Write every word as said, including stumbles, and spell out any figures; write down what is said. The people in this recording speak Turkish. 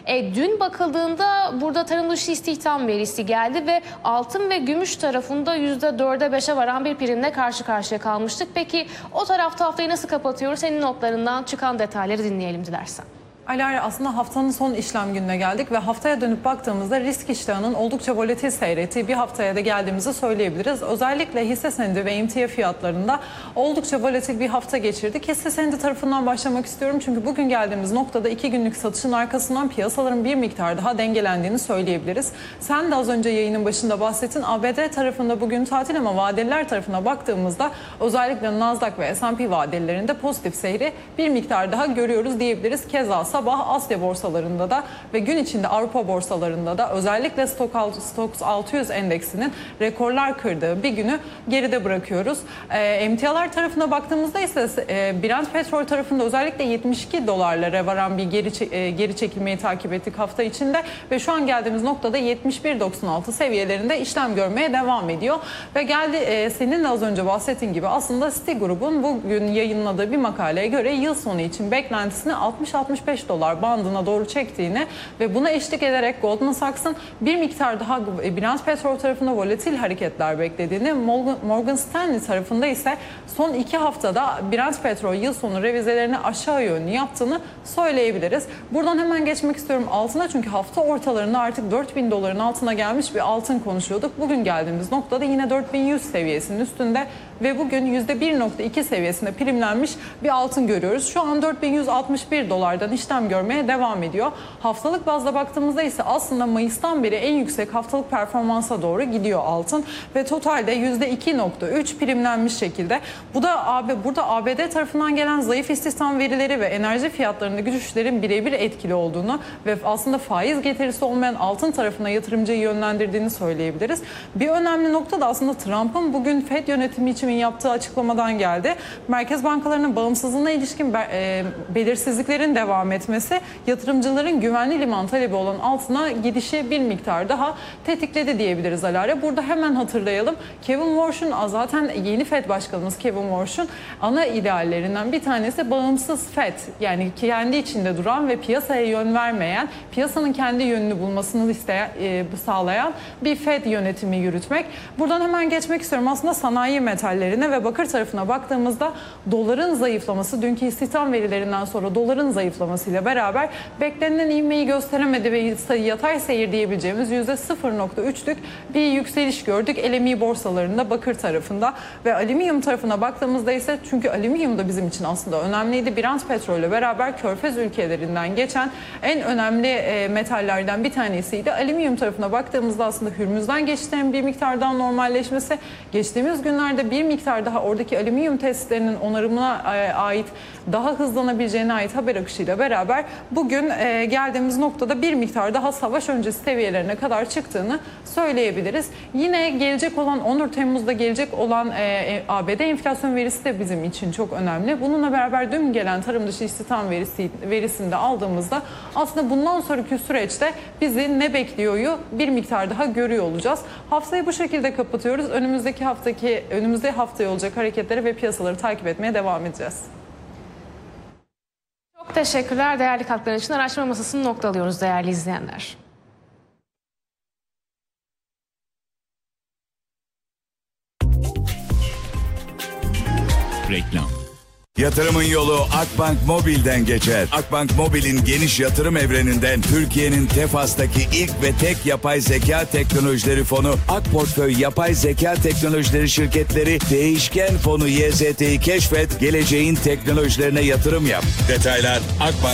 E, dün bakıldığında burada tarım dışı istihdam verisi geldi ve altın ve gümüş tarafında yüzde dörde beşe varan bir primle karşı karşıya kalmıştık. Peki o tarafta haftayı nasıl kapatıyoruz? Senin notlarından çıkan detayları dinleyelim dilersen. Alara, aslında haftanın son işlem gününe geldik ve haftaya dönüp baktığımızda risk iştahının oldukça volatil seyrettiği bir haftaya da geldiğimizi söyleyebiliriz. Özellikle hisse senedi ve emtia fiyatlarında oldukça volatil bir hafta geçirdik. Hisse senedi tarafından başlamak istiyorum çünkü bugün geldiğimiz noktada iki günlük satışın arkasından piyasaların bir miktar daha dengelendiğini söyleyebiliriz. Sen de az önce yayının başında bahsettin. A B D tarafında bugün tatil ama vadeliler tarafına baktığımızda özellikle Nasdaq ve S and P vadelilerinde pozitif seyri bir miktar daha görüyoruz diyebiliriz. Keza sabah Asya borsalarında da ve gün içinde Avrupa borsalarında da özellikle Stoxx altı yüz endeksinin rekorlar kırdığı bir günü geride bırakıyoruz. E, emtialar tarafına baktığımızda ise e, Brent petrol tarafında özellikle yetmiş iki dolarlara varan bir geri, e, geri çekilmeyi takip ettik hafta içinde ve şu an geldiğimiz noktada yetmiş bir doksan altı seviyelerinde işlem görmeye devam ediyor. Ve geldi e, senin de az önce bahsettiğin gibi aslında Citigroup'un bugün yayınladığı bir makaleye göre yıl sonu için beklentisini altmış altmış beş dolar bandına doğru çektiğini ve buna eşlik ederek Goldman Sachs'ın bir miktar daha Brent petrol tarafında volatil hareketler beklediğini, Morgan Stanley tarafında ise son iki haftada Brent petrol yıl sonu revizelerini aşağı yönlü yaptığını söyleyebiliriz. Buradan hemen geçmek istiyorum altına çünkü hafta ortalarında artık dört bin doların altına gelmiş bir altın konuşuyorduk. Bugün geldiğimiz noktada yine dört bin yüz seviyesinin üstünde ve bugün yüzde bir nokta iki seviyesinde primlenmiş bir altın görüyoruz. Şu an dört bin yüz altmış bir dolardan işlem görmeye devam ediyor. Haftalık bazda baktığımızda ise aslında Mayıs'tan beri en yüksek haftalık performansa doğru gidiyor altın ve totalde yüzde iki nokta üç primlenmiş şekilde. Bu da abi burada A B D tarafından gelen zayıf istihdam verileri ve enerji fiyatlarında düşüşlerin birebir etkili olduğunu ve aslında faiz getirisi olmayan altın tarafına yatırımcıyı yönlendirdiğini söyleyebiliriz. Bir önemli nokta da aslında Trump'ın bugün Fed yönetimi için yaptığı açıklamadan geldi. Merkez bankalarının bağımsızlığına ilişkin e, belirsizliklerin devam etmesi yatırımcıların güvenli liman talebi olan altına gidişi bir miktar daha tetikledi diyebiliriz Alara. Burada hemen hatırlayalım. Kevin Warsh'un zaten yeni Fed başkanımız Kevin Warsh'un ana ideallerinden bir tanesi bağımsız Fed. Yani kendi içinde duran ve piyasaya yön vermeyen, piyasanın kendi yönünü bulmasını isteyen, e, sağlayan bir Fed yönetimi yürütmek. Buradan hemen geçmek istiyorum. Aslında sanayi metallerine ve bakır tarafına baktığımızda doların zayıflaması, dünkü istihdam verilerinden sonra doların zayıflamasıyla beraber beklenen ivmeyi gösteremedi ve yatay seyir diyebileceğimiz yüzde sıfır nokta üçlük bir yükseliş gördük L M E borsalarında bakır tarafında ve alüminyum tarafına baktığımızda ise çünkü alüminyum da bizim için aslında önemliydi. Brent petrolle beraber Körfez ülkelerinden geçen en önemli e, metallerden bir tanesiydi. Alüminyum tarafına baktığımızda aslında Hürmüz'den geçtiğim bir miktar daha normalleşmesi, geçtiğimiz günlerde bir miktar daha oradaki alüminyum testlerinin onarımına e, ait daha hızlanabileceğine ait haber akışıyla beraber bugün e, geldiğimiz noktada bir miktar daha savaş öncesi seviyelerine kadar çıktığını söyleyebiliriz. Yine gelecek olan on dört Temmuz'da gelecek olan e, A B D enflasyon verisi de bizim için çok önemli. Bununla beraber dün gelen tarım dışı istihdam verisi, verisini de aldığımızda aslında bundan sonraki süreçte bizi ne bekliyoryu bir miktar daha görüyor olacağız. Haftayı bu şekilde kapatıyoruz. Önümüzdeki haftaki önümüzde haftaya olacak hareketleri ve piyasaları takip etmeye devam edeceğiz. Çok teşekkürler değerli katkıların için. Araştırma masasını noktalıyoruz değerli izleyenler. Reklam. Yatırımın yolu Akbank Mobil'den geçer. Akbank Mobil'in geniş yatırım evreninden Türkiye'nin Tefas'taki ilk ve tek yapay zeka teknolojileri fonu Akportföy Yapay Zeka Teknolojileri şirketleri Değişken Fonu Y Z T'yi keşfet, geleceğin teknolojilerine yatırım yap. Detaylar Akbank